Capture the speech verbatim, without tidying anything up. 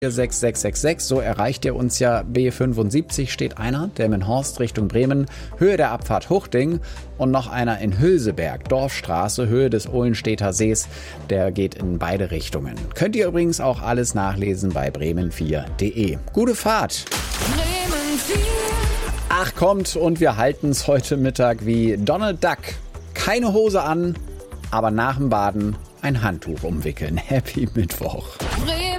sechs sechs sechs sechs, so erreicht ihr uns ja. B fünfundsiebzig steht einer, Delmenhorst Richtung Bremen, Höhe der Abfahrt Huchting, und noch einer in Hülseberg, Dorfstraße, Höhe des Ohlenstädter Sees, der geht in beide Richtungen. Könnt ihr übrigens auch alles nachlesen bei bremen vier punkt de. Gute Fahrt! Bremen vier. Ach kommt, und wir halten's heute Mittag wie Donald Duck. Keine Hose an, aber nach dem Baden ein Handtuch umwickeln. Happy Mittwoch. Bremen.